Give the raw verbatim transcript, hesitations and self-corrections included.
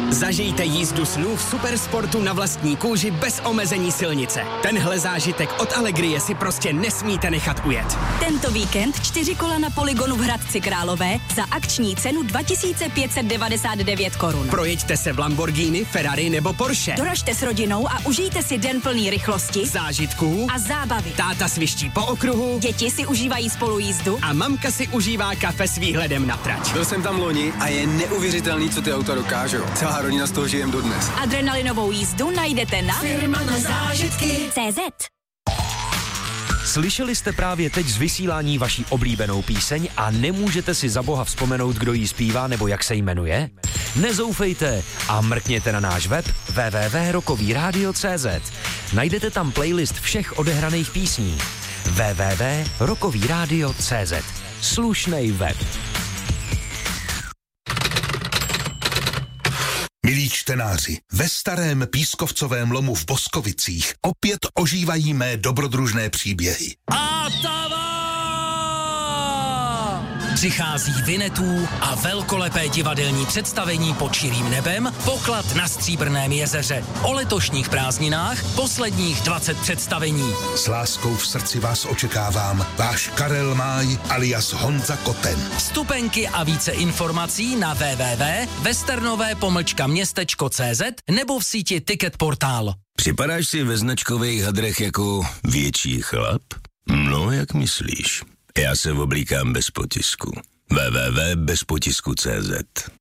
Zažijte jízdu snů v supersportu na vlastní kůži bez omezení silnice. Tenhle zážitek od Allegrie si prostě nesmíte nechat ujet. Tento víkend čtyři kola na Polygonu v Hradci Králové za akční cenu dva tisíce pět set devadesát devět korun. Projeďte se v Lamborghini, Ferrari nebo Porsche. Doražte s rodinou a užijte si den plný rychlosti, zážitků a zábavy. Táta sviští po okruhu, děti si užívají spolujízdu a mamka si užívá kafe s výhledem na trať. Byl jsem tam loni a je neuvěřitelný, co ty auta dokážou. Celá rodina z toho žijem dodnes. Adrenalinovou jízdu najdete na Firma na zážitky tečka cé zet. Slyšeli jste právě teď z vysílání vaší oblíbenou píseň a nemůžete si za boha vzpomenout, kdo ji zpívá nebo jak se jmenuje? Nezoufejte a mrkněte na náš web w w w tečka rockový rádio tečka cé zet. Najdete tam playlist všech odehraných písní. w w w tečka rockový rádio tečka cé zet. Slušnej web. Milí čtenáři, ve starém pískovcovém lomu v Boskovicích opět ožívají mé dobrodružné příběhy. Atava! Přichází Vinetů a velkolepé divadelní představení pod širým nebem, poklad na Stříbrném jezeře. O letošních prázdninách posledních dvacet představení. S láskou v srdci vás očekávám, váš Karel Máj alias Honza Koten. Vstupenky a více informací na w w w tečka westernové pomlčka městečko tečka cé zet nebo v síti Ticket Portál. Připadáš si ve značkových hadrech jako větší chlap? No, jak myslíš? Já se oblíkám bez potisku. w w w tečka bez potisku tečka cé zet.